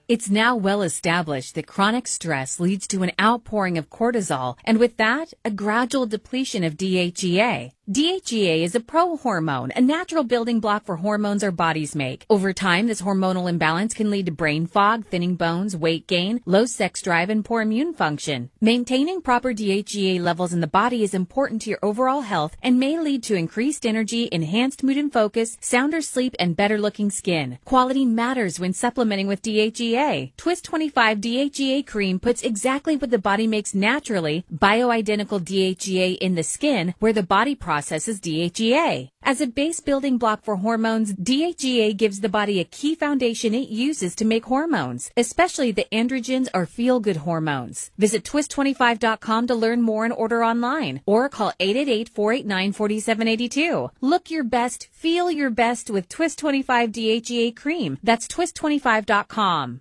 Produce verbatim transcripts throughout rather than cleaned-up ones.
It's now well established that chronic stress leads to an outpouring of cortisol, and with that, a gradual depletion of D H E A. D H E A is a prohormone, a natural building block for hormones our bodies make. Over time, this hormonal imbalance can lead to brain fog, thinning bones, weight gain, low sex drive, and poor immune function. Maintaining proper D H E A levels in the body is important to your overall health and may lead to increased energy, enhanced mood and focus, sounder sleep, and better-looking skin. Quality matters when supplementing with D H E A. Twist twenty-five D H E A cream puts exactly what the body makes naturally, bioidentical D H E A in the skin, where the body processes processes D H E A. As a base building block for hormones, D H E A gives the body a key foundation it uses to make hormones, especially the androgens or feel-good hormones. Visit twist twenty-five dot com to learn more and order online, or call eight eight eight, four eight nine, four seven eight two. Look your best, feel your best with Twist twenty-five D H E A cream. That's twist twenty-five dot com.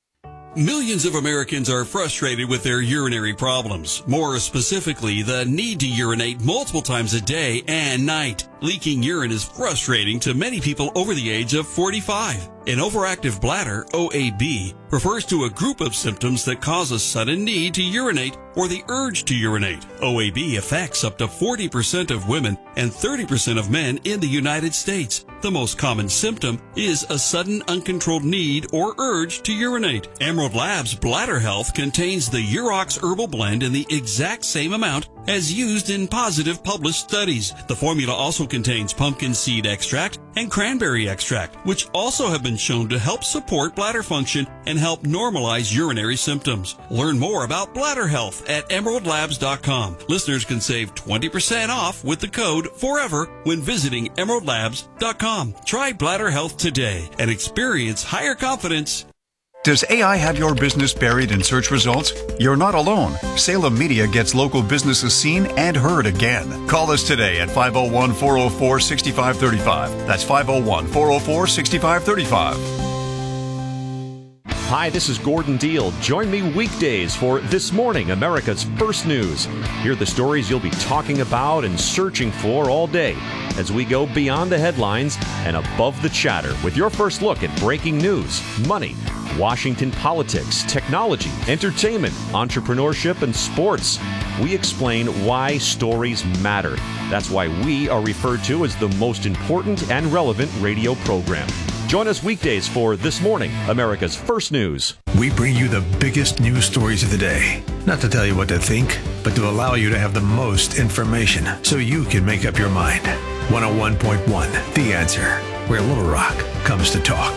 Millions of Americans are frustrated with their urinary problems. More specifically, the need to urinate multiple times a day and night. Leaking urine is frustrating to many people over the age of forty-five. An overactive bladder, O A B, refers to a group of symptoms that cause a sudden need to urinate or the urge to urinate. O A B affects up to forty percent of women and thirty percent of men in the United States. The most common symptom is a sudden uncontrolled need or urge to urinate. Emerald Labs Bladder Health contains the Urox Herbal Blend in the exact same amount as used in positive published studies. The formula also contains pumpkin seed extract and cranberry extract, which also have been shown to help support bladder function and help normalize urinary symptoms. Learn more about bladder health at emerald labs dot com. Listeners can save twenty percent off with the code FOREVER when visiting emerald labs dot com. Try bladder health today and experience higher confidence. Does A I have your business buried in search results? You're not alone. Salem Media gets local businesses seen and heard again. Call us today at five oh one, four oh four, six five three five. That's five oh one, four oh four, six five three five. Hi, this is Gordon Deal. Join me weekdays for This Morning, America's First News. Hear the stories you'll be talking about and searching for all day as we go beyond the headlines and above the chatter with your first look at breaking news, money, Washington politics, technology, entertainment, entrepreneurship, and sports. We explain why stories matter. That's why we are referred to as the most important and relevant radio program. Join us weekdays for This Morning, America's First News. We bring you the biggest news stories of the day. Not to tell you what to think, but to allow you to have the most information so you can make up your mind. one oh one point one, The Answer, where Little Rock comes to talk.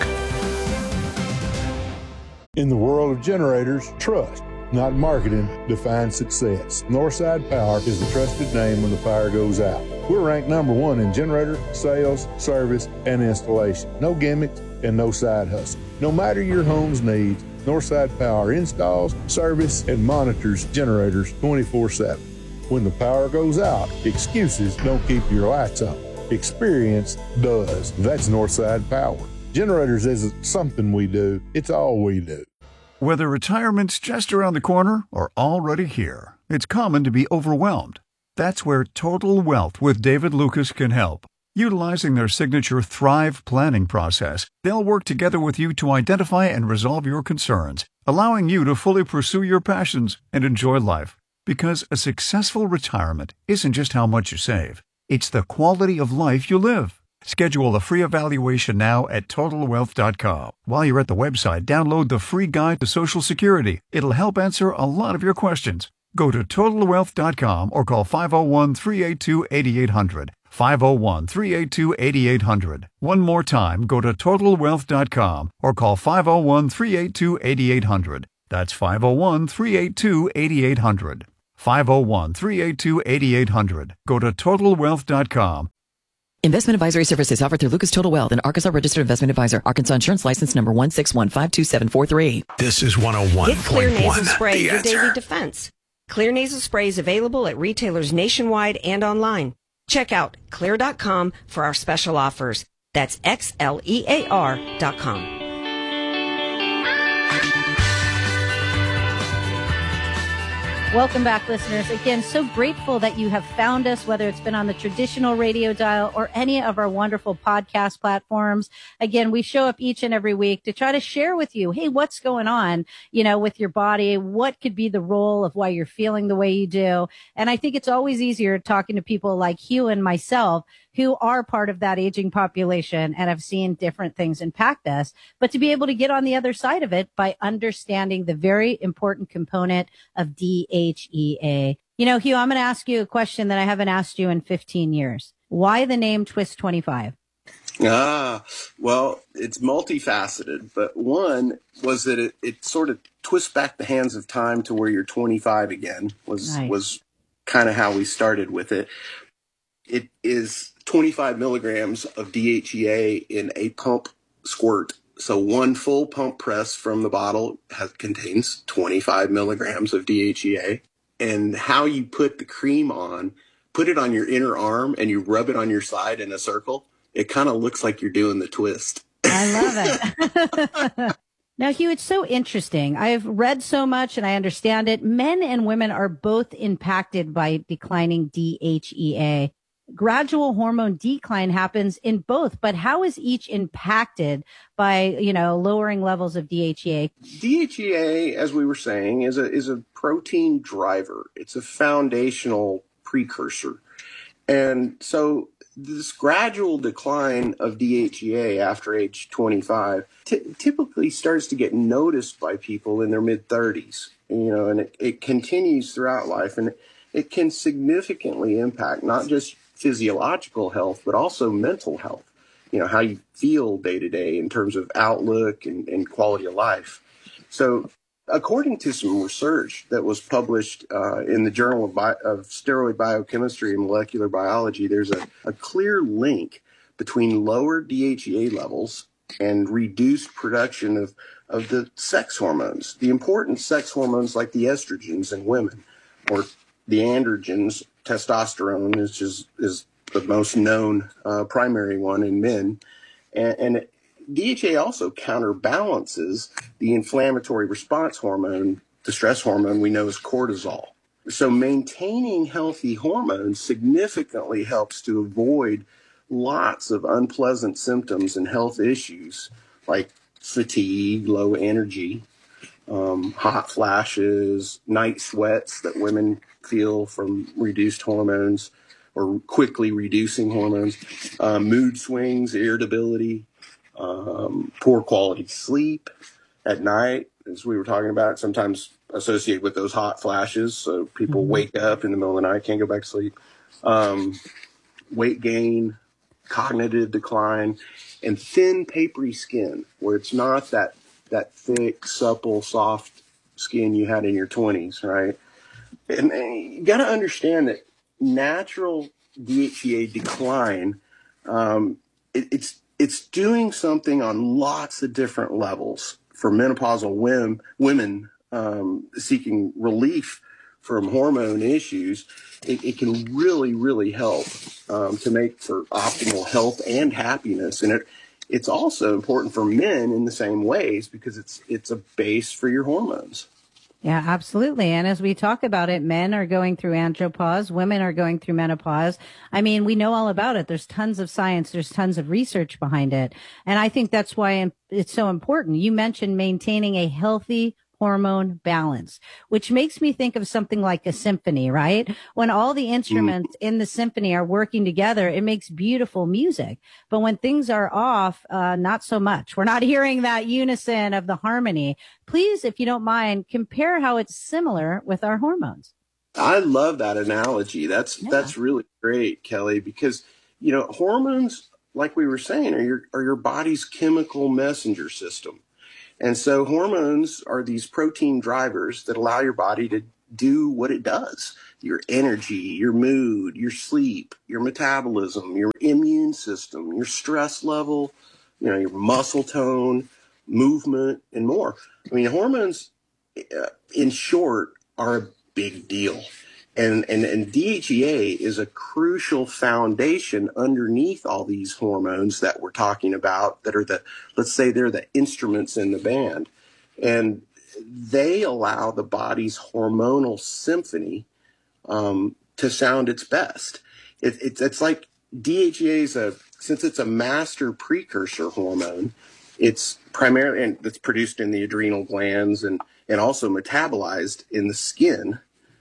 In the world of generators, trust, not marketing, defines success. Northside Power is the trusted name when the fire goes out. We're ranked number one in generator, sales, service, and installation. No gimmicks and no side hustle. No matter your home's needs, Northside Power installs, service, and monitors generators twenty-four seven. When the power goes out, excuses don't keep your lights on. Experience does. That's Northside Power. Generators isn't something we do, it's all we do. Whether retirement's just around the corner or already here, it's common to be overwhelmed. That's where Total Wealth with David Lucas can help. Utilizing their signature Thrive planning process, they'll work together with you to identify and resolve your concerns, allowing you to fully pursue your passions and enjoy life. Because a successful retirement isn't just how much you save, it's the quality of life you live. Schedule a free evaluation now at total wealth dot com. While you're at the website, download the free guide to Social Security. It'll help answer a lot of your questions. Go to total wealth dot com or call five oh one, three eight two, eight eight hundred. five oh one, three eight two, eight eight hundred. One more time, go to total wealth dot com or call five oh one, three eight two, eight eight hundred. That's five oh one, three eight two, eight eight hundred. five oh one, three eight two, eight eight hundred. Go to total wealth dot com. Investment advisory services offered through Lucas Total Wealth, an Arkansas registered investment advisor. Arkansas insurance license number one six one five two seven four three. This is one oh one point one. Get Clear Nasal Spray, The your Answer. daily defense. Clear Nasal Spray is available at retailers nationwide and online. Check out clear dot com for our special offers. That's X L E A R dot com. Welcome back, listeners. Again, so grateful that you have found us, whether it's been on the traditional radio dial or any of our wonderful podcast platforms. Again, we show up each and every week to try to share with you, hey, what's going on, you know, with your body? What could be the role of why you're feeling the way you do? And I think it's always easier talking to people like Hugh and myself who are part of that aging population and have seen different things impact us, but to be able to get on the other side of it by understanding the very important component of D H E A. You know, Hugh, I'm going to ask you a question that I haven't asked you in fifteen years. Why the name Twist twenty-five? Ah, well, it's multifaceted, but one was that it, it sort of twists back the hands of time to where you're twenty-five again, was, nice. was kind of how we started with it. It is twenty-five milligrams of D H E A in a pump squirt. So one full pump press from the bottle has, contains twenty-five milligrams of D H E A. And how you put the cream on, put it on your inner arm and you rub it on your side in a circle. It kind of looks like you're doing the twist. I love it. Now, Hugh, it's so interesting. I've read so much and I understand it. Men and women are both impacted by declining D H E A. Gradual hormone decline happens in both, but how is each impacted by, you know, lowering levels of D H E A? D H E A, as we were saying, is a is a protein driver. It's a foundational precursor. And so this gradual decline of D H E A after age twenty-five t- typically starts to get noticed by people in their mid thirties, you know, and it, it continues throughout life, and it can significantly impact not just physiological health, but also mental health, you know, how you feel day to day in terms of outlook and, and quality of life. So according to some research that was published uh, in the Journal of, Bi- of Steroid Biochemistry and Molecular Biology, there's a, a clear link between lower D H E A levels and reduced production of, of the sex hormones, the important sex hormones like the estrogens in women, or the androgens. Testosterone is just, is the most known uh, primary one in men. And, and D H E A also counterbalances the inflammatory response hormone, the stress hormone we know as cortisol. So maintaining healthy hormones significantly helps to avoid lots of unpleasant symptoms and health issues like fatigue, low energy, um, hot flashes, night sweats that women feel from reduced hormones or quickly reducing hormones, uh, mood swings, irritability, um, poor quality sleep at night, as we were talking about, sometimes associated with those hot flashes. So people mm-hmm. wake up in the middle of the night, can't go back to sleep. Um, weight gain, cognitive decline, and thin, papery skin, where it's not that that thick, supple, soft skin you had in your twenties, right? And, and you got to understand that natural D H E A decline, um, it, it's it's doing something on lots of different levels for menopausal women, women um, seeking relief from hormone issues. It, it can really, really help um, to make for optimal health and happiness. And it it's also important for men in the same ways because it's it's a base for your hormones. Yeah, absolutely. And as we talk about it, men are going through andropause, women are going through menopause. I mean, we know all about it. There's tons of science. There's tons of research behind it. And I think that's why it's so important. You mentioned maintaining a healthy hormone balance, which makes me think of something like a symphony, right? When all the instruments mm. in the symphony are working together, it makes beautiful music. But when things are off, uh, not so much. We're not hearing that unison of the harmony. Please, if you don't mind, compare how it's similar with our hormones. I love that analogy. That's, yeah. that's really great, Kelly, because, you know, hormones, like we were saying, are your, are your body's chemical messenger system. And so hormones are these protein drivers that allow your body to do what it does. Your energy, your mood, your sleep, your metabolism, your immune system, your stress level, you know, your muscle tone, movement, and more. I mean, hormones, uh, in short, are a big deal. And, and, and D H E A is a crucial foundation underneath all these hormones that we're talking about that are the, let's say they're the instruments in the band. And they allow the body's hormonal symphony um, to sound its best. It, it, it's like D H E A is a, since it's a master precursor hormone, it's primarily, and it's produced in the adrenal glands and, and also metabolized in the skin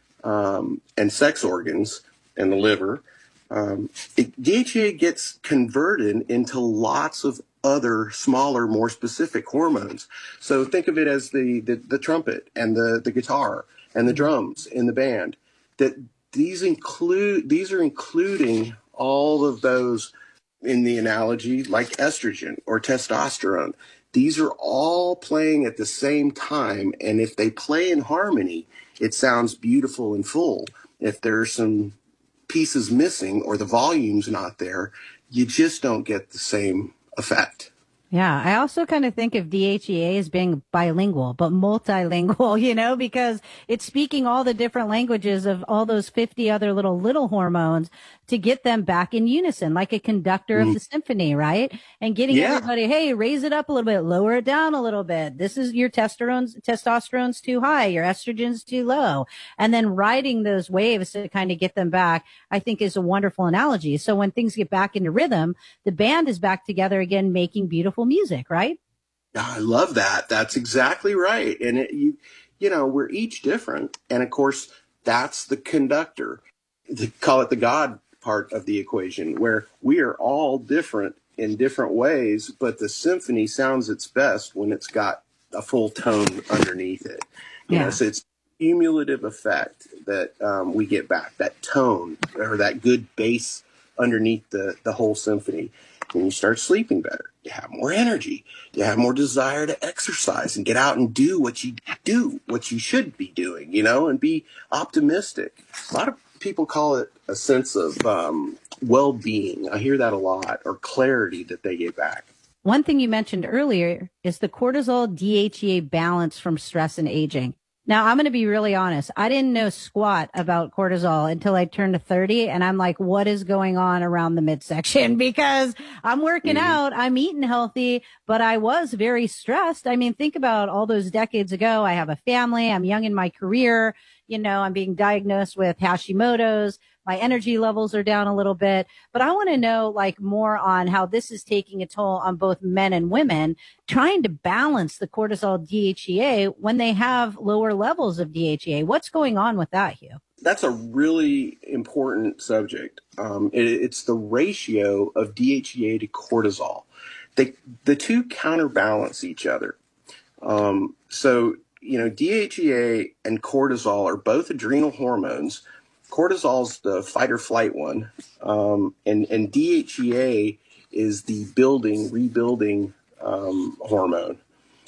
um, and sex organs and the liver. Um, it, D H E A gets converted into lots of other smaller, more specific hormones. So think of it as the, the, the trumpet and the, the guitar and the drums in the band. That these include, these are including all of those, in the analogy, like estrogen or testosterone. These are all playing at the same time, and if they play in harmony, it sounds beautiful and full. If there's some pieces missing or the volume's not there, you just don't get the same effect. Yeah, I also kind of think of D H E A as being bilingual, but multilingual, you know, because it's speaking all the different languages of all those fifty other little, little hormones to get them back in unison, like a conductor mm. of the symphony, right? And getting yeah. everybody, hey, raise it up a little bit, lower it down a little bit. This is your testosterone's, testosterone's too high, your estrogen's too low. And then riding those waves to kind of get them back, I think is a wonderful analogy. So when things get back into rhythm, the band is back together again, making beautiful music, right? I love that. That's exactly right. And it, you, you know, we're each different. And of course, that's the conductor. They call it the God part of the equation, where we are all different in different ways, but the symphony sounds its best when it's got a full tone underneath it. You yeah. know, so it's cumulative effect that um, we get back, that tone or that good bass underneath the, the whole symphony. When you start sleeping better, you have more energy, you have more desire to exercise and get out and do what you do, what you should be doing, you know, and be optimistic. A lot of people call it a sense of um, well-being. I hear that a lot, or clarity that they get back. One thing you mentioned earlier is the cortisol D H E A balance from stress and aging. Now, I'm going to be really honest. I didn't know squat about cortisol until I turned thirty. And I'm like, what is going on around the midsection? Because I'm working mm-hmm. out, I'm eating healthy, but I was very stressed. I mean, think about all those decades ago. I have a family. I'm young in my career. You know, I'm being diagnosed with Hashimoto's. My energy levels are down a little bit, but I want to know like more on how this is taking a toll on both men and women, trying to balance the cortisol D H E A when they have lower levels of D H E A. What's going on with that, Hugh? That's a really important subject. Um, it, it's the ratio of D H E A to cortisol. They, the two counterbalance each other. Um, so, you know, D H E A and cortisol are both adrenal hormones. Cortisol's the fight or flight one, um, and, and D H E A is the building, rebuilding um, hormone.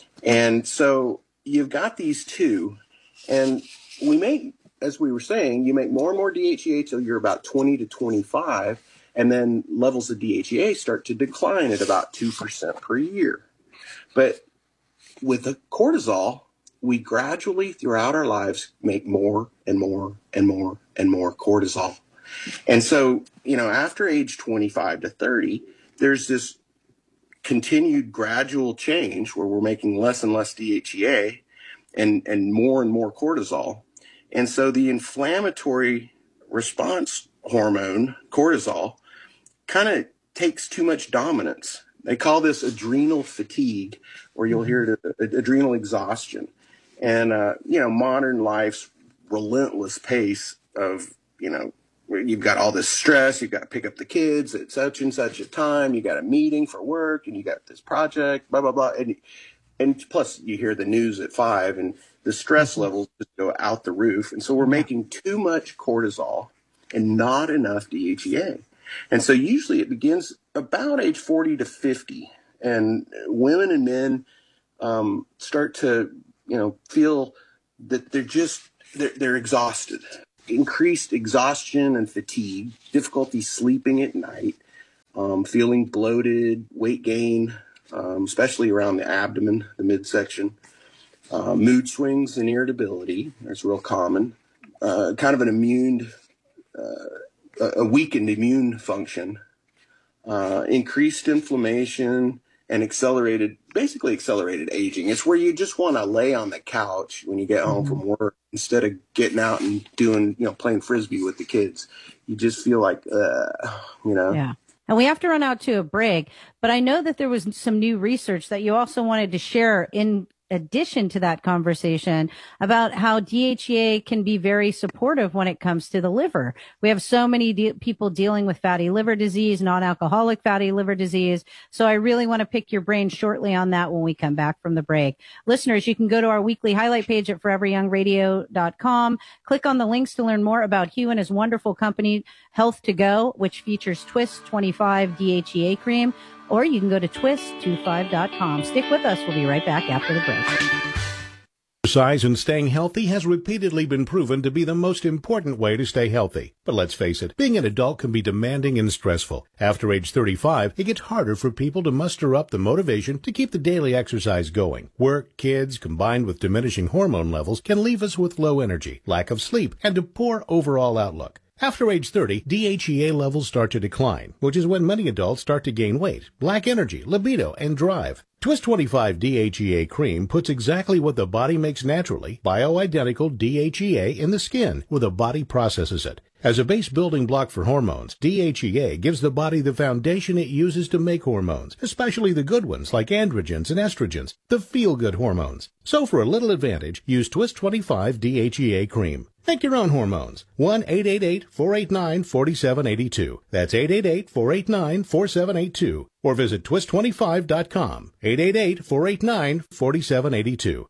And so you've got these two, and we make, as we were saying, you make more and more D H E A till you're about twenty to twenty-five, and then levels of D H E A start to decline at about two percent per year. But with the cortisol, we gradually throughout our lives make more and more and more and more cortisol. And so, you know, after age twenty-five to thirty, there's this continued gradual change where we're making less and less D H E A and, and more and more cortisol. And so the inflammatory response hormone, cortisol, kind of takes too much dominance. They call this adrenal fatigue, or you'll hear it, adrenal exhaustion. And, uh, you know, modern life's relentless pace of, you know, you've got all this stress, you've got to pick up the kids at such and such a time, you got a meeting for work, and you got this project, blah, blah, blah. And, and plus you hear the news at five, and the stress levels just go out the roof. And so we're making too much cortisol and not enough D H E A. And so usually it begins about age forty to fifty. And women and men um, start to, you know, feel that they're just, they're, they're exhausted. Increased exhaustion and fatigue, difficulty sleeping at night, um, feeling bloated, weight gain, um, especially around the abdomen, the midsection, uh, mood swings and irritability. That's real common. Uh, kind of an immune, uh, a weakened immune function, uh, increased inflammation, and accelerated, basically accelerated aging. It's where you just want to lay on the couch when you get home mm-hmm. from work instead of getting out and doing, you know, playing Frisbee with the kids. You just feel like, uh, you know. Yeah. And we have to run out to a break, but I know that there was some new research that you also wanted to share in addition to that conversation about how D H E A can be very supportive when it comes to the liver. We have so many de- people dealing with fatty liver disease, non-alcoholic fatty liver disease. So I really want to pick your brain shortly on that when we come back from the break. Listeners, you can go to our weekly highlight page at forever young radio dot com. Click on the links to learn more about Hugh and his wonderful company, Health to Go, which features Twist twenty-five D H E A cream. Or you can go to twist twenty-five dot com. Stick with us. We'll be right back after the break. Exercise and staying healthy has repeatedly been proven to be the most important way to stay healthy. But let's face it, being an adult can be demanding and stressful. After age thirty-five, it gets harder for people to muster up the motivation to keep the daily exercise going. Work, kids, combined with diminishing hormone levels, can leave us with low energy, lack of sleep, and a poor overall outlook. After age thirty, D H E A levels start to decline, which is when many adults start to gain weight, lack energy, libido, and drive. Twist twenty-five D H E A cream puts exactly what the body makes naturally, bioidentical D H E A, in the skin, where the body processes it. As a base building block for hormones, D H E A gives the body the foundation it uses to make hormones, especially the good ones like androgens and estrogens, the feel-good hormones. So for a little advantage, use Twist twenty-five D H E A cream. Make your own hormones. one eight eight eight, four eight nine, four seven eight two. That's eight eight eight, four eight nine, four seven eight two. Or visit twist twenty-five dot com. eight eight eight, four eight nine, four seven eight two.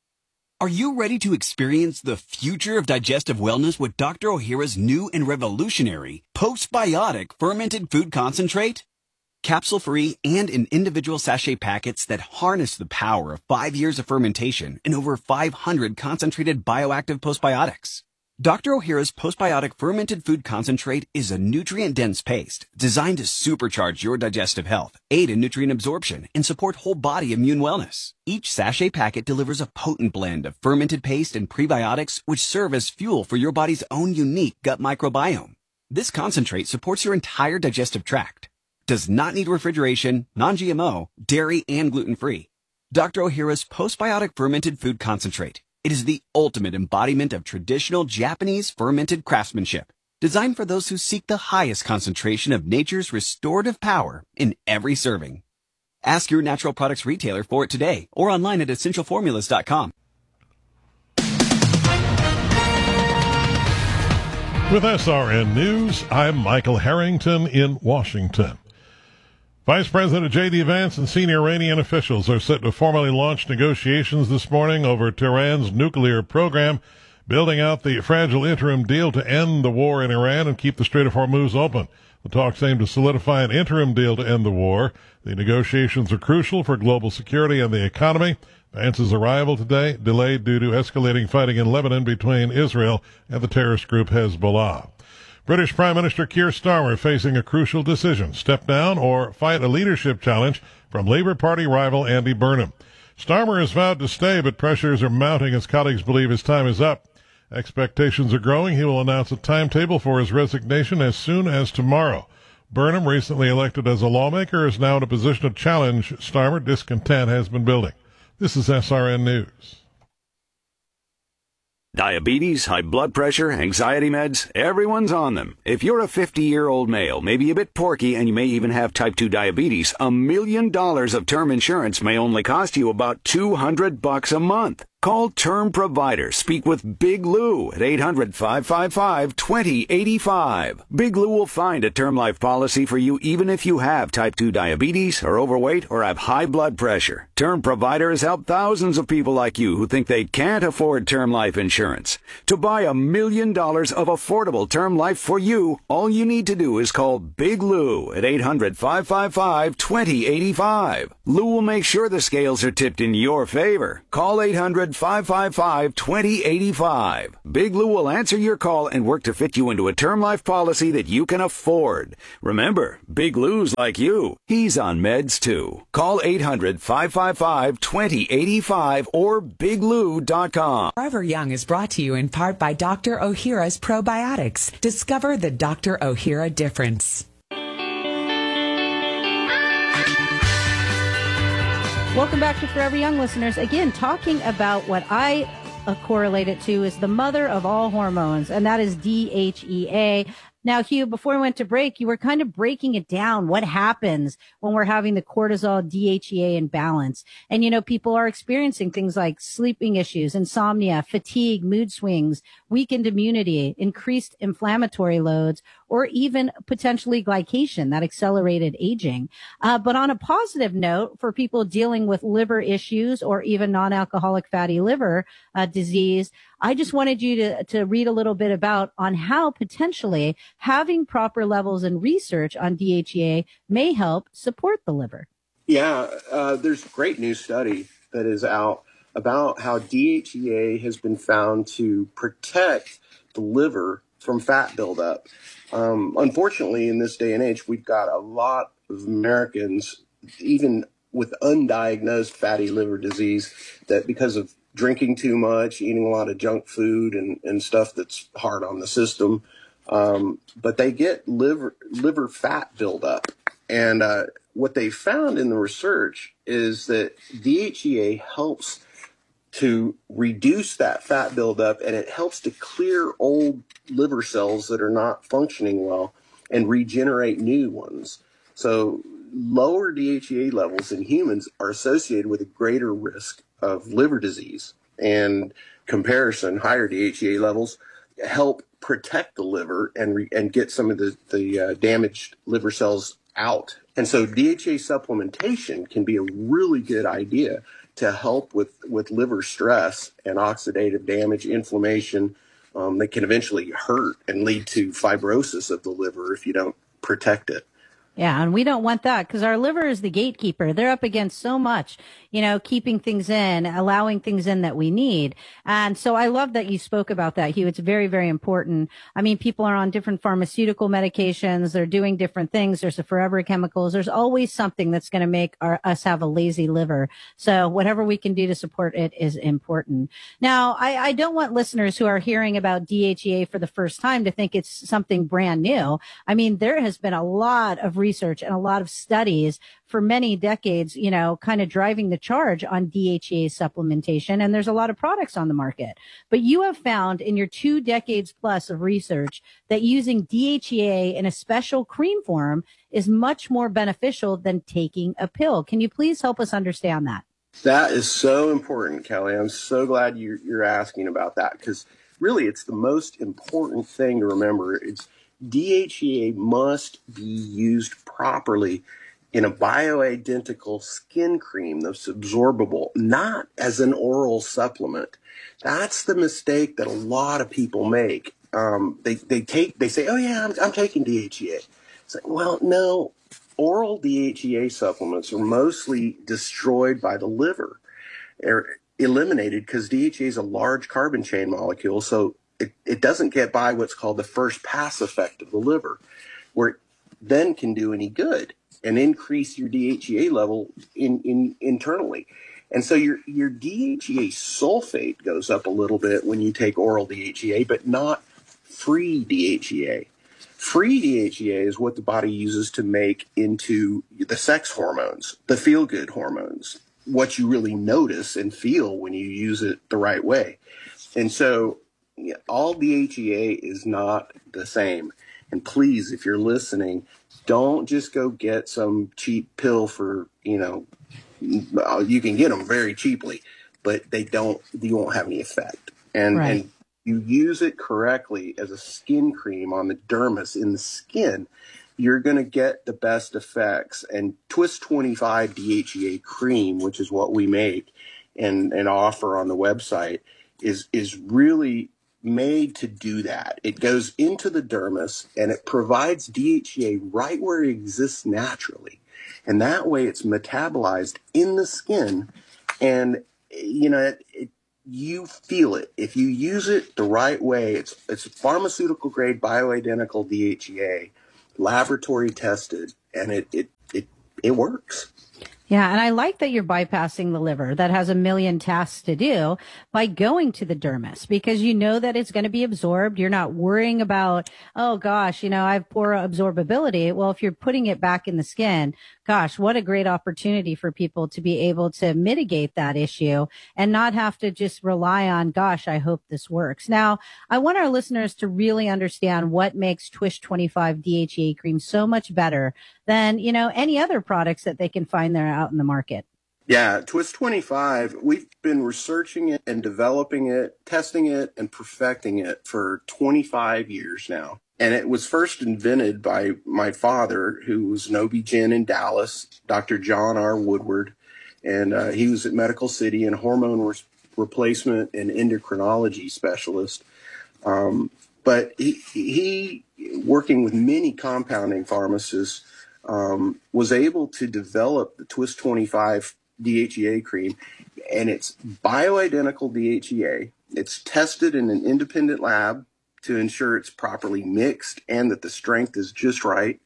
Are you ready to experience the future of digestive wellness with Doctor Ohhira's new and revolutionary postbiotic fermented food concentrate? Capsule-free and in individual sachet packets that harness the power of five years of fermentation and over five hundred concentrated bioactive postbiotics. Doctor Ohhira's postbiotic fermented food concentrate is a nutrient-dense paste designed to supercharge your digestive health, aid in nutrient absorption, and support whole body immune wellness. Each sachet packet delivers a potent blend of fermented paste and prebiotics which serve as fuel for your body's own unique gut microbiome. This concentrate supports your entire digestive tract, does not need refrigeration, non-G M O, dairy, and gluten-free. Doctor Ohhira's postbiotic fermented food concentrate. It is the ultimate embodiment of traditional Japanese fermented craftsmanship, designed for those who seek the highest concentration of nature's restorative power in every serving. Ask your natural products retailer for it today or online at essential formulas dot com. With S R N News, I'm Michael Harrington in Washington. Vice President J D. Vance and senior Iranian officials are set to formally launch negotiations this morning over Tehran's nuclear program, building out the fragile interim deal to end the war in Iran and keep the Strait of Hormuz open. The talks aim to solidify an interim deal to end the war. The negotiations are crucial for global security and the economy. Vance's arrival today delayed due to escalating fighting in Lebanon between Israel and the terrorist group Hezbollah. British Prime Minister Keir Starmer facing a crucial decision, step down or fight a leadership challenge from Labour Party rival Andy Burnham. Starmer has vowed to stay, but pressures are mounting as colleagues believe his time is up. Expectations are growing. He will announce a timetable for his resignation as soon as tomorrow. Burnham, recently elected as a lawmaker, is now in a position to challenge Starmer. Discontent has been building. This is S R N News. Diabetes, high blood pressure, anxiety meds, everyone's on them. If you're a fifty-year-old male, maybe a bit porky, and you may even have type two diabetes, a million dollars of term insurance may only cost you about two hundred bucks a month. Call Term Provider. Speak with Big Lou at eight hundred, five five five, two zero eight five. Big Lou will find a term life policy for you even if you have type two diabetes, are overweight, or have high blood pressure. Term Provider has helped thousands of people like you who think they can't afford term life insurance. To buy a million dollars of affordable term life for you, all you need to do is call Big Lou at eight hundred, five five five, two zero eight five. Lou will make sure the scales are tipped in your favor. Call eight hundred, five five five, two zero eight five. Big Lou will answer your call and work to fit you into a term life policy that you can afford. Remember, Big Lou's like you. He's on meds too. Call eight hundred, five five five, two zero eight five or big lou dot com. Forever Young is brought to you in part by Doctor Ohhira's Probiotics. Discover the Doctor Ohhira difference. Welcome back to Forever Young, listeners. Again, talking about what I uh, correlate it to is the mother of all hormones, and that is D H E A. Now, Hugh, before we went to break, you were kind of breaking it down. What happens when we're having the cortisol D H E A imbalance? And, you know, people are experiencing things like sleeping issues, insomnia, fatigue, mood swings, weakened immunity, increased inflammatory loads, or even potentially glycation, that accelerated aging. Uh, but on a positive note, for people dealing with liver issues or even non-alcoholic fatty liver uh, disease, I just wanted you to, to read a little bit about on how potentially having proper levels in research on D H E A may help support the liver. Yeah, uh, there's a great new study that is out about how D H E A has been found to protect the liver from fat buildup. Um, unfortunately, in this day and age, we've got a lot of Americans, even with undiagnosed fatty liver disease, that because of drinking too much, eating a lot of junk food and, and stuff that's hard on the system, um, but they get liver liver fat buildup. And uh, what they found in the research is that D H E A helps to reduce that fat buildup, and it helps to clear old liver cells that are not functioning well and regenerate new ones. So lower D H E A levels in humans are associated with a greater risk of liver disease. And comparison, higher D H E A levels help protect the liver and re- and get some of the, the uh, damaged liver cells out. And so D H E A supplementation can be a really good idea to help with, with liver stress and oxidative damage, inflammation um, that can eventually hurt and lead to fibrosis of the liver if you don't protect it. Yeah, and we don't want that because our liver is the gatekeeper. They're up against so much, you know, keeping things in, allowing things in that we need. And so I love that you spoke about that, Hugh. It's very, very important. I mean, people are on different pharmaceutical medications. They're doing different things. There's the forever chemicals. There's always something that's going to make our, us have a lazy liver. So whatever we can do to support it is important. Now, I, I don't want listeners who are hearing about D H E A for the first time to think it's something brand new. I mean, there has been a lot of research and a lot of studies for many decades, you know, kind of driving the charge on D H E A supplementation. And there's a lot of products on the market. But you have found in your two decades plus of research that using D H E A in a special cream form is much more beneficial than taking a pill. Can you please help us understand that? That is so important, Kelly. I'm so glad you're, you're asking about that because really it's the most important thing to remember. It's D H E A must be used properly in a bioidentical skin cream that's absorbable, not as an oral supplement. That's the mistake that a lot of people make. Um, they they take they say, oh yeah, I'm, I'm taking D H E A. It's like, well, no, oral D H E A supplements are mostly destroyed by the liver, or eliminated because D H E A is a large carbon chain molecule, so It, it doesn't get by what's called the first pass effect of the liver, where it then can do any good and increase your D H E A level in, in internally. And so your, your D H E A sulfate goes up a little bit when you take oral D H E A, but not free D H E A. Free D H E A is what the body uses to make into the sex hormones, the feel-good hormones, what you really notice and feel when you use it the right way. And so all D H E A is not the same. And please, if you're listening, don't just go get some cheap pill for, you know, you can get them very cheaply, but they don't, you won't have any effect. And, right. and you use it correctly as a skin cream on the dermis in the skin, you're going to get the best effects. And Twist twenty-five D H E A cream, which is what we make and, and offer on the website, is, is really made to do that. It goes into the dermis and it provides D H E A right where it exists naturally. And that way it's metabolized in the skin and, you know, it, it, you feel it. If you use it the right way, it's, it's pharmaceutical grade bioidentical D H E A, laboratory tested, and it, it, it, it works. Yeah, and I like that you're bypassing the liver that has a million tasks to do by going to the dermis, because you know that it's going to be absorbed. You're not worrying about, oh gosh, you know, I have poor absorbability. Well, if you're putting it back in the skin, gosh, what a great opportunity for people to be able to mitigate that issue and not have to just rely on, gosh, I hope this works. Now, I want our listeners to really understand what makes Twist twenty-five D H E A cream so much better than, you know, any other products that they can find there out in the market. Yeah, Twist twenty-five, we've been researching it and developing it, testing it, and perfecting it for twenty-five years now. And it was first invented by my father, who was an O B G Y N in Dallas, Doctor John R. Woodward. And uh, he was at Medical City and hormone re- replacement and endocrinology specialist. Um, but he, he, working with many compounding pharmacists, um, was able to develop the Twist twenty-five D H E A cream. And it's bioidentical D H E A. It's tested in an independent lab to ensure it's properly mixed and that the strength is just right.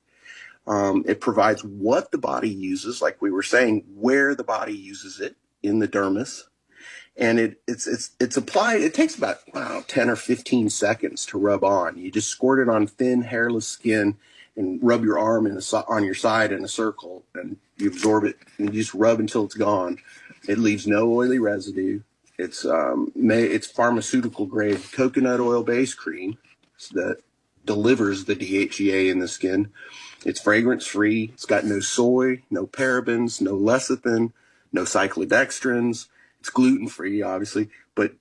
Um, it provides what the body uses, like we were saying, where the body uses it in the dermis. And it, it's, it's, it's applied, it takes about, wow, ten or fifteen seconds to rub on. You just squirt it on thin, hairless skin and rub your arm in a, on your side in a circle, and you absorb it and you just rub until it's gone. It leaves no oily residue. It's um, may, it's pharmaceutical grade coconut oil based cream that delivers the D H E A in the skin. It's fragrance free. It's got no soy, no parabens, no lecithin, no cyclodextrins. It's gluten free, obviously, but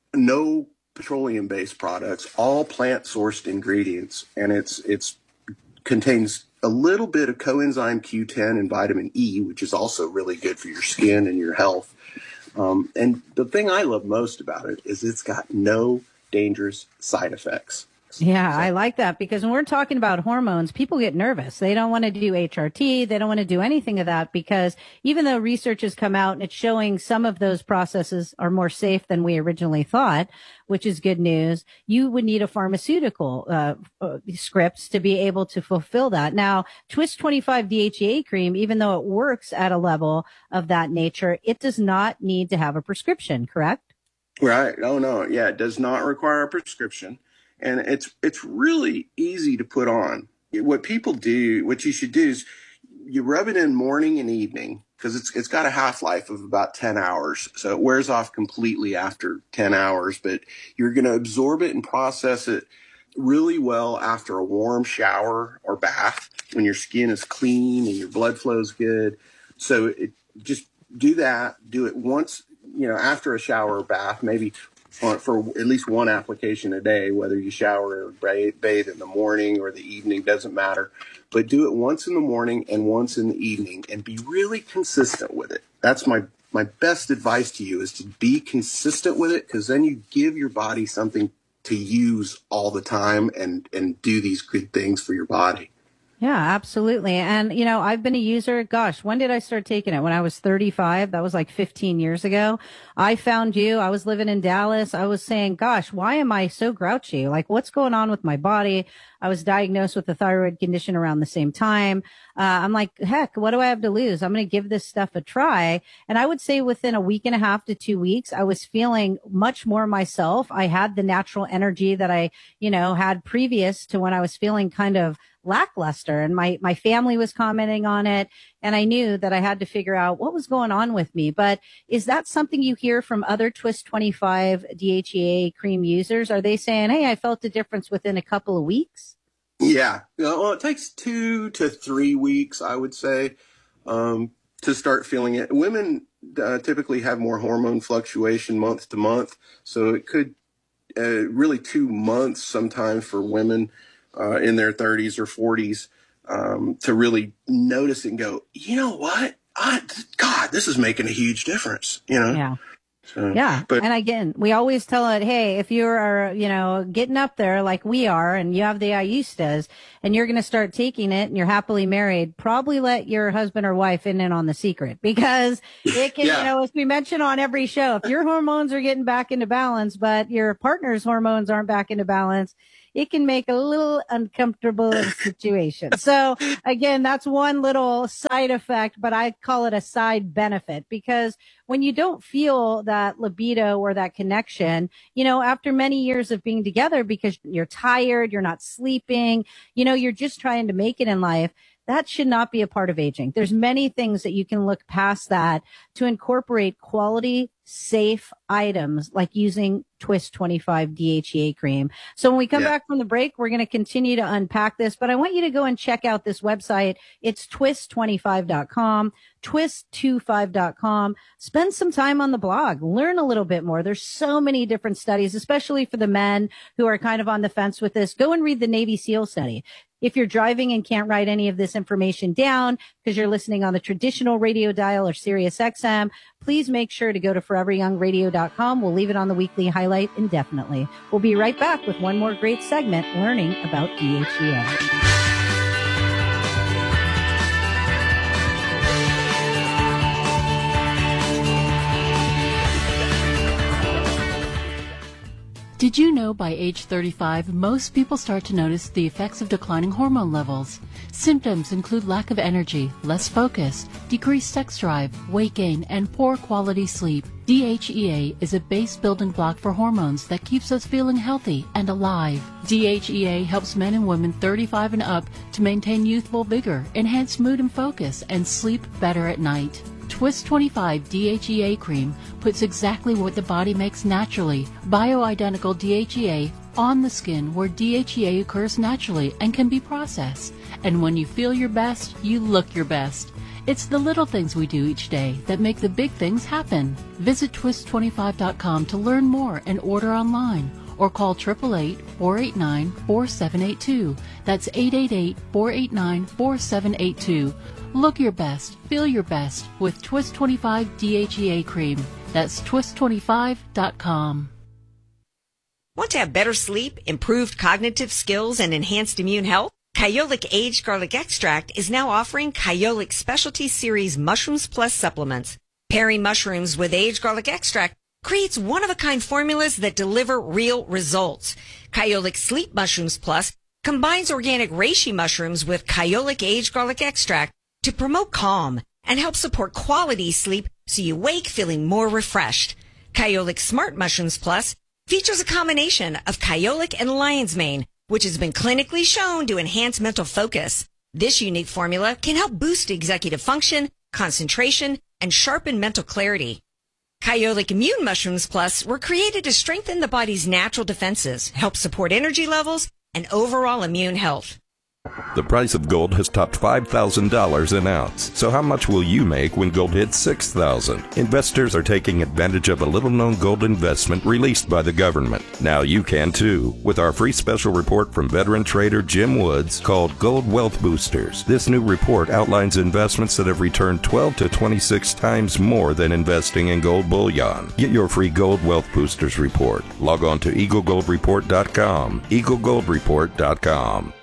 no petroleum based products. All plant sourced ingredients, and it's it's contains a little bit of coenzyme Q ten and vitamin E, which is also really good for your skin and your health. Um, and the thing I love most about it is it's got no dangerous side effects. Yeah, I like that, because when we're talking about hormones, people get nervous. They don't want to do H R T. They don't want to do anything of that, because even though research has come out and it's showing some of those processes are more safe than we originally thought, which is good news, you would need a pharmaceutical uh, uh, scripts to be able to fulfill that. Now, Twist twenty-five D H E A cream, even though it works at a level of that nature, it does not need to have a prescription, correct? Right. Oh, no. Yeah, it does not require a prescription. And it's it's really easy to put on. What people do, what you should do is you rub it in morning and evening, because it's it's got a half-life of about ten hours. So it wears off completely after ten hours, but you're going to absorb it and process it really well after a warm shower or bath, when your skin is clean and your blood flow is good. So it, just do that. Do it once, you know, after a shower or bath, maybe For, for at least one application a day, whether you shower or bathe, bathe in the morning or the evening, doesn't matter. But do it once in the morning and once in the evening, and be really consistent with it. That's my, my best advice to you, is to be consistent with it, because then you give your body something to use all the time and, and do these good things for your body. Yeah, absolutely. And, you know, I've been a user. Gosh, when did I start taking it? When I was thirty-five. That was like fifteen years ago. I found you. I was living in Dallas. I was saying, gosh, why am I so grouchy? Like, what's going on with my body? I was diagnosed with a thyroid condition around the same time. Uh, I'm like, heck, what do I have to lose? I'm going to give this stuff a try. And I would say within a week and a half to two weeks, I was feeling much more myself. I had the natural energy that I, you know, had previous to when I was feeling kind of lackluster, and my, my family was commenting on it, and I knew that I had to figure out what was going on with me. But is that something you hear from other Twist twenty-five D H E A cream users? Are they saying, hey, I felt a difference within a couple of weeks? Yeah. Well, it takes two to three weeks, I would say, um, to start feeling it. Women uh, typically have more hormone fluctuation month to month, so it could uh, really two months sometimes for women uh, in their thirties or forties um, to really notice it and go, you know what? I, God, this is making a huge difference, you know? Yeah. So, yeah. But, and again, we always tell it, hey, if you are, you know, getting up there like we are and you have the Ayustas and you're going to start taking it and you're happily married, probably let your husband or wife in and on the secret, because it can, yeah. you know, as we mention on every show, if your hormones are getting back into balance, but your partner's hormones aren't back into balance, it can make a little uncomfortable situation. So again, that's one little side effect, but I call it a side benefit, because when you don't feel that libido or that connection, you know, after many years of being together, because you're tired, you're not sleeping, you know, you're just trying to make it in life, that should not be a part of aging. There's many things that you can look past that to incorporate quality, safe items like using Twist twenty-five D H E A cream. So when we come yeah. back from the break, we're going to continue to unpack this, but I want you to go and check out this website. It's twist twenty-five dot com, twist twenty-five dot com. Spend some time on the blog. Learn a little bit more. There's so many different studies, especially for the men who are kind of on the fence with this. Go and read the Navy SEAL study. If you're driving and can't write any of this information down because you're listening on the traditional radio dial or Sirius X M, please make sure to go to forever young radio dot com. We'll leave it on the weekly highlight indefinitely. We'll be right back with one more great segment, learning about D H E A. Did you know by age thirty-five, most people start to notice the effects of declining hormone levels? Symptoms include lack of energy, less focus, decreased sex drive, weight gain, and poor quality sleep. D H E A is a base building block for hormones that keeps us feeling healthy and alive. D H E A helps men and women thirty-five and up to maintain youthful vigor, enhance mood and focus, and sleep better at night. Twist twenty-five D H E A cream puts exactly what the body makes naturally, bioidentical D H E A, on the skin where D H E A occurs naturally and can be processed. And when you feel your best, you look your best. It's the little things we do each day that make the big things happen. Visit twist twenty-five dot com to learn more and order online, or call eight eight eight, four eight nine, four seven eight two. That's eight eight eight, four eight nine, four seven eight two. Look your best, feel your best with Twist twenty-five D H E A cream. That's twist twenty-five dot com. Want to have better sleep, improved cognitive skills, and enhanced immune health? Kyolic Aged Garlic Extract is now offering Kyolic Specialty Series Mushrooms Plus supplements. Pairing mushrooms with aged garlic extract creates one-of-a-kind formulas that deliver real results. Kyolic Sleep Mushrooms Plus combines organic reishi mushrooms with Kyolic Aged Garlic Extract to promote calm and help support quality sleep so you wake feeling more refreshed. Kyolic Smart Mushrooms Plus features a combination of kyolic and lion's mane, which has been clinically shown to enhance mental focus. This unique formula can help boost executive function, concentration, and sharpen mental clarity. Kyolic Immune Mushrooms Plus were created to strengthen the body's natural defenses, help support energy levels, and overall immune health. The price of gold has topped five thousand dollars an ounce. So how much will you make when gold hits six thousand dollars? Investors are taking advantage of a little-known gold investment released by the government. Now you can too, with our free special report from veteran trader Jim Woods called Gold Wealth Boosters. This new report outlines investments that have returned twelve to twenty-six times more than investing in gold bullion. Get your free Gold Wealth Boosters report. Log on to eagle gold report dot com, eagle gold report dot com.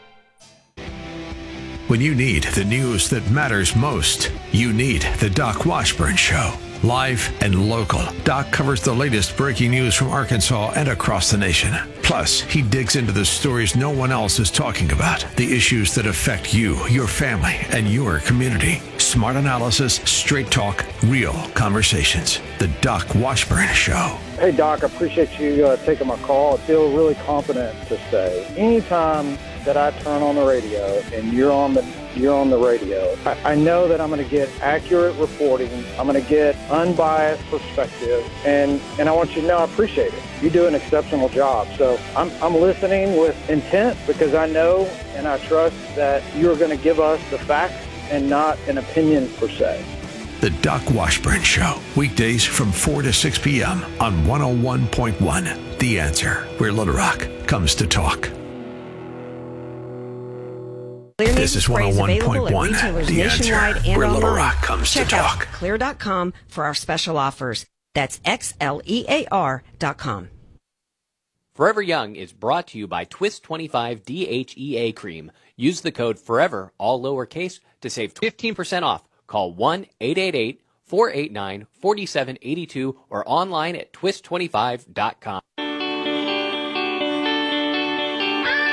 When you need the news that matters most, you need the Doc Washburn Show. Live and local, Doc covers the latest breaking news from Arkansas and across the nation. Plus, he digs into the stories no one else is talking about, the issues that affect you, your family, and your community. Smart analysis, straight talk, real conversations. The Doc Washburn Show. Hey, Doc, I appreciate you uh, taking my call. I feel really confident to say anytime that I turn on the radio and you're on the you're on the radio, I, I know that I'm going to get accurate reporting. I'm going to get unbiased perspective, and, and I want you to know I appreciate it. You do an exceptional job. So I'm, I'm listening with intent because I know and I trust that you're going to give us the facts and not an opinion per se. The Doc Washburn Show, weekdays from four to six p.m. on one oh one point one. The Answer, where Little Rock comes to talk. This is one oh one point one, The Answer, where Little Rock comes to talk. Check out clear dot com for our special offers. That's X L E A R dot com. Forever Young is brought to you by Twist twenty-five D H E A cream. Use the code FOREVER, all lowercase, to save fifteen percent off. Call one eight eight eight, four eight nine, four seven eight two or online at twist twenty-five dot com.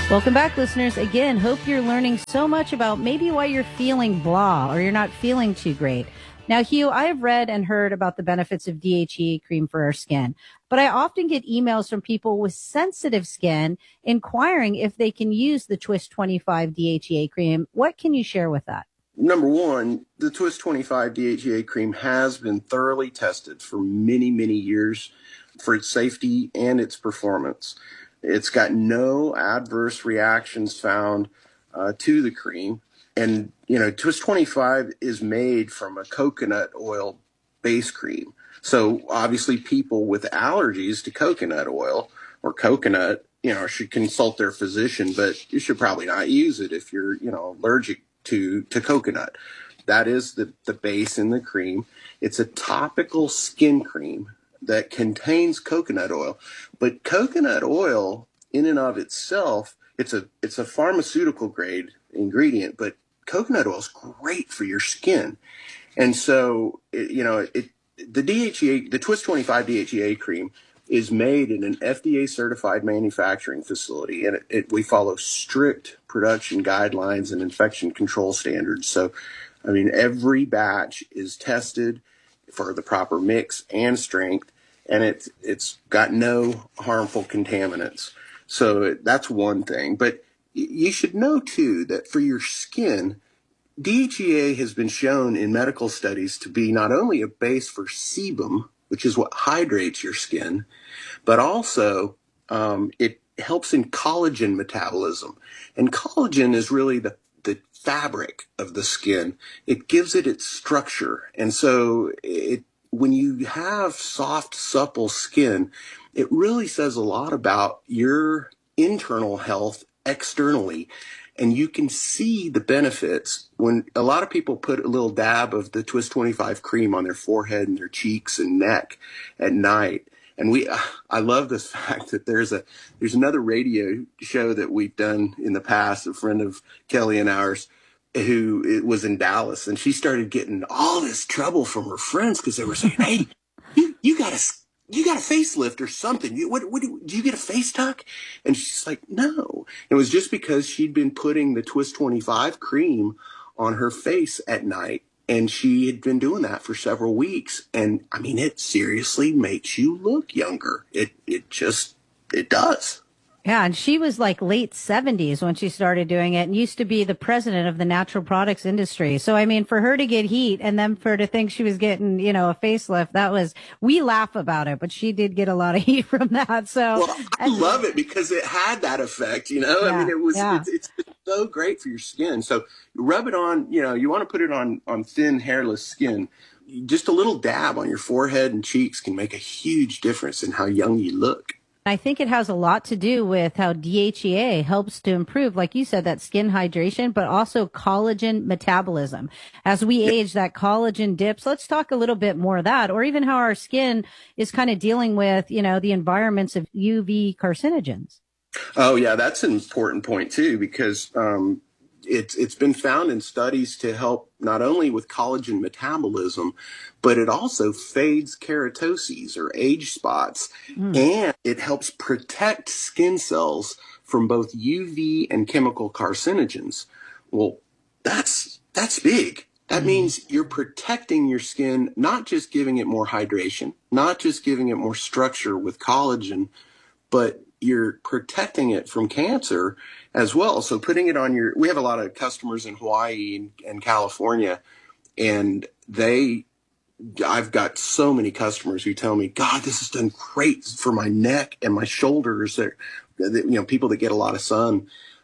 Welcome back, listeners. Again, hope you're learning so much about maybe why you're feeling blah or you're not feeling too great. Now, Hugh, I have read and heard about the benefits of D H E A cream for our skin, but I often get emails from people with sensitive skin inquiring if they can use the Twist twenty-five D H E A cream. What can you share with that? Number one, the Twist twenty-five D H E A cream has been thoroughly tested for many, many years for its safety and its performance. It's got no adverse reactions found uh, to the cream. And, you know, Twist twenty-five is made from a coconut oil base cream. So obviously people with allergies to coconut oil or coconut, you know, should consult their physician, but you should probably not use it if you're, you know, allergic to, to coconut. That is the, the base in the cream. It's a topical skin cream that contains coconut oil, but coconut oil in and of itself, it's a it's a pharmaceutical grade ingredient, but coconut oil is great for your skin. And so, it, you know, it the D H E A, the Twist twenty-five D H E A cream is made in an F D A certified manufacturing facility, and it, it, we follow strict production guidelines and infection control standards. So, I mean, every batch is tested for the proper mix and strength, and it's it's got no harmful contaminants. So that's one thing. But you should know, too, that for your skin, D H E A has been shown in medical studies to be not only a base for sebum, which is what hydrates your skin, but also um, it helps in collagen metabolism. And collagen is really the, the fabric of the skin. It gives it its structure. And so it, when you have soft, supple skin, it really says a lot about your internal health externally. And you can see the benefits when a lot of people put a little dab of the Twist twenty-five cream on their forehead and their cheeks and neck at night. And we, I love this fact that there's a, there's another radio show that we've done in the past, a friend of Kelly and ours, who it was in Dallas, and she started getting all this trouble from her friends because they were saying, "Hey, you, you got a, you got a facelift or something. You, what, what, do you get a face tuck?" And she's like, "No." It was just because she'd been putting the Twist twenty-five cream on her face at night, and she had been doing that for several weeks. And I mean, it seriously makes you look younger. It, it just, it does. Yeah, and she was like late seventies when she started doing it and used to be the president of the natural products industry. So, I mean, for her to get heat and then for her to think she was getting, you know, a facelift, that was, we laugh about it, but she did get a lot of heat from that. So well, I love it because it had that effect, you know, yeah, I mean, it was, yeah. it's, it's so great for your skin. So you rub it on, you know, you want to put it on, on thin, hairless skin. Just a little dab on your forehead and cheeks can make a huge difference in how young you look. I think it has a lot to do with how D H E A helps to improve, like you said, that skin hydration, but also collagen metabolism. As we age, that collagen dips. Let's talk a little bit more of that, or even how our skin is kind of dealing with, you know, the environments of U V carcinogens. Oh, yeah, that's an important point, too, because um, it's it's been found in studies to help not only with collagen metabolism, but it also fades keratoses or age spots, mm. and it helps protect skin cells from both U V and chemical carcinogens. Well, that's that's big. That mm. means you're protecting your skin, not just giving it more hydration, not just giving it more structure with collagen, but you're protecting it from cancer as well. So putting it on your, we have a lot of customers in Hawaii and, and California, and they, I've got so many customers who tell me, "God, this has done great for my neck and my shoulders." They're, you know, people that get a lot of sun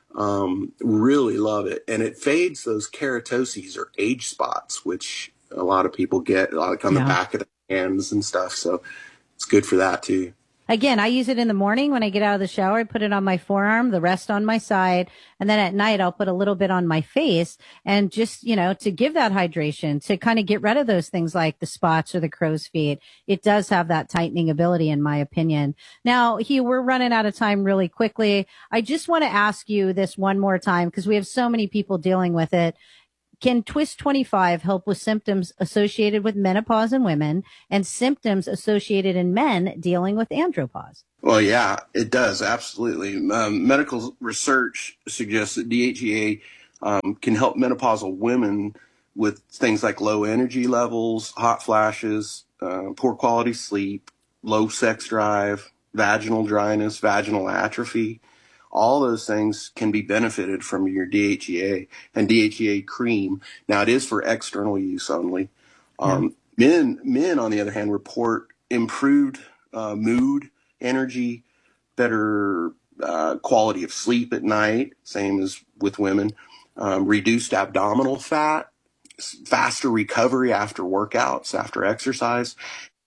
um, really love it. And it fades those keratoses or age spots, which a lot of people get, like on yeah. the back of the hands and stuff. So it's good for that too. Again, I use it in the morning when I get out of the shower. I put it on my forearm, the rest on my side. And then at night, I'll put a little bit on my face and just, you know, to give that hydration, to kind of get rid of those things like the spots or the crow's feet. It does have that tightening ability, in my opinion. Now, Hugh, we're running out of time really quickly. I just want to ask you this one more time because we have so many people dealing with it. Can Twist twenty-five help with symptoms associated with menopause in women and symptoms associated in men dealing with andropause? Well, yeah, it does. Absolutely. Um, medical research suggests that D H E A um, can help menopausal women with things like low energy levels, hot flashes, uh, poor quality sleep, low sex drive, vaginal dryness, vaginal atrophy. All those things can be benefited from your D H E A and D H E A cream. Now, it is for external use only. Um, yeah. Men, men, on the other hand, report improved uh, mood, energy, better uh, quality of sleep at night, same as with women, um, reduced abdominal fat, faster recovery after workouts, after exercise.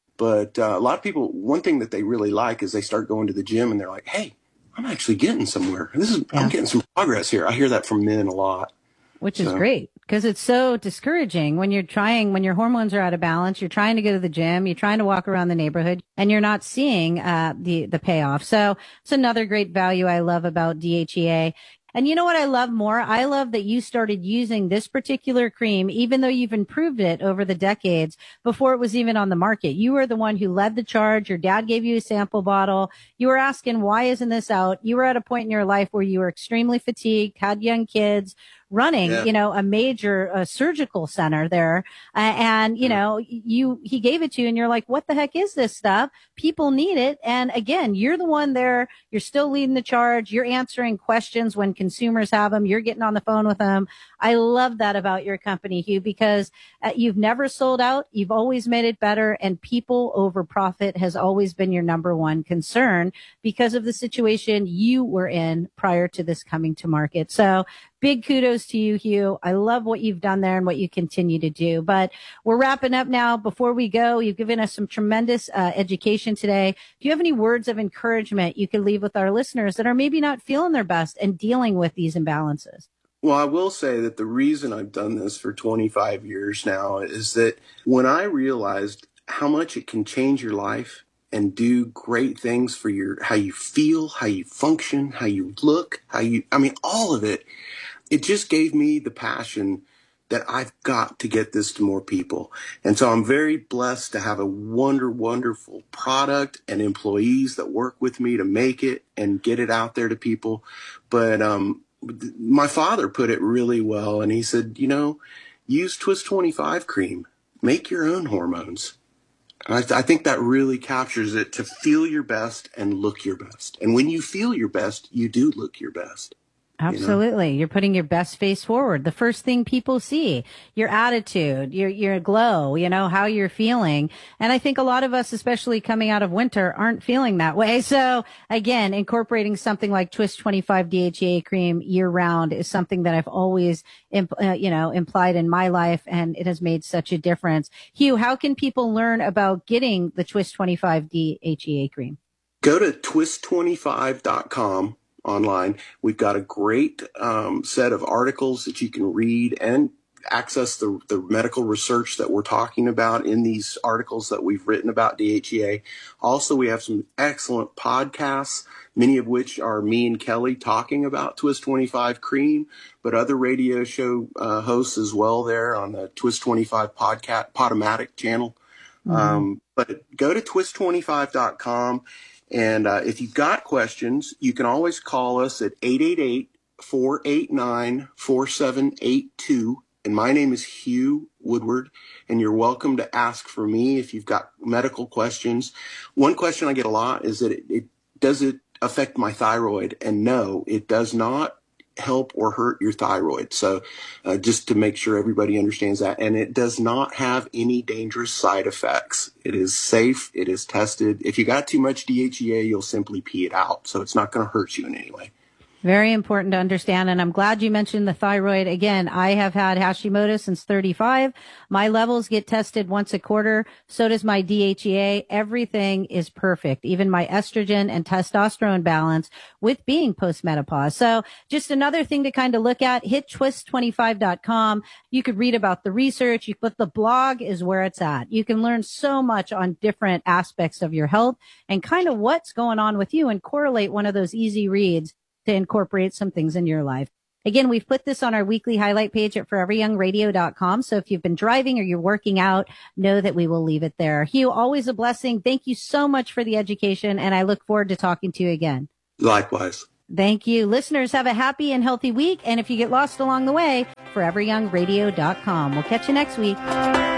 But uh, a lot of people, one thing that they really like is they start going to the gym and they're like, hey, I'm actually getting somewhere. This is yeah. I'm getting some progress here. I hear that from men a lot. Which is so great, because it's so discouraging when you're trying, when your hormones are out of balance, you're trying to go to the gym, you're trying to walk around the neighborhood, and you're not seeing uh, the, the payoff. So it's another great value I love about D H E A. And you know what I love more? I love that you started using this particular cream, even though you've improved it over the decades, before it was even on the market. You were the one who led the charge. Your dad gave you a sample bottle. You were asking, why isn't this out? You were at a point in your life where you were extremely fatigued, had young kids, running, yeah. you know, a major uh, surgical center there. Uh, and, you know, you, he gave it to you and you're like, what the heck is this stuff? People need it. And again, you're the one there. You're still leading the charge. You're answering questions when consumers have them. You're getting on the phone with them. I love that about your company, Hugh, because uh, you've never sold out. You've always made it better, and people over profit has always been your number one concern because of the situation you were in prior to this coming to market. So big kudos to you, Hugh. I love what you've done there and what you continue to do. But we're wrapping up now. Before we go, you've given us some tremendous uh, education today. Do you have any words of encouragement you can leave with our listeners that are maybe not feeling their best and dealing with these imbalances? Well, I will say that the reason I've done this for twenty-five years now is that when I realized how much it can change your life and do great things for your, how you feel, how you function, how you look, how you, I mean, all of it, it just gave me the passion that I've got to get this to more people. And so I'm very blessed to have a wonder, wonderful product and employees that work with me to make it and get it out there to people. But, um, my father put it really well, and he said, you know, use Twist twenty-five cream, make your own hormones. And I, th- I think that really captures it, to feel your best and look your best. And when you feel your best, you do look your best. Absolutely. You know? You're putting your best face forward. The first thing people see, your attitude, your, your glow, you know, how you're feeling. And I think a lot of us, especially coming out of winter, aren't feeling that way. So again, incorporating something like Twist twenty-five D H E A cream year round is something that I've always, imp- uh, you know, implied in my life. And it has made such a difference. Hugh, how can people learn about getting the Twist twenty-five D H E A cream? Go to twist twenty-five dot com. Online. We've got a great um, set of articles that you can read and access the, the medical research that we're talking about in these articles that we've written about D H E A. Also, we have some excellent podcasts, many of which are me and Kelly talking about Twist twenty-five cream, but other radio show uh, hosts as well there on the Twist twenty-five podcast Podomatic channel. Mm-hmm. Um, but go to twist twenty-five dot com. And uh, if you've got questions, you can always call us at eight eight eight, four eight nine, four seven eight two. And my name is Hugh Woodward, and you're welcome to ask for me if you've got medical questions. One question I get a lot is that it, it does it affect my thyroid? And no, it does not help or hurt your thyroid. So uh, just to make sure everybody understands that. And it does not have any dangerous side effects. It is safe. It is tested. If you got too much D H E A, you'll simply pee it out. So it's not going to hurt you in any way. Very important to understand. And I'm glad you mentioned the thyroid. Again, I have had Hashimoto's since thirty-five. My levels get tested once a quarter. So does my D H E A. Everything is perfect. Even my estrogen and testosterone balance with being postmenopause. So just another thing to kind of look at, hit twist twenty-five dot com. You could read about the research, but the blog is where it's at. You can learn so much on different aspects of your health and kind of what's going on with you and correlate one of those easy reads to incorporate some things in your life. Again, we've put this on our weekly highlight page at forever young radio dot com. So if you've been driving or you're working out, know that we will leave it there. Hugh, always a blessing. Thank you so much for the education, and I look forward to talking to you again. Likewise. Thank you. Listeners, have a happy and healthy week. And if you get lost along the way, forever young radio dot com. We'll catch you next week.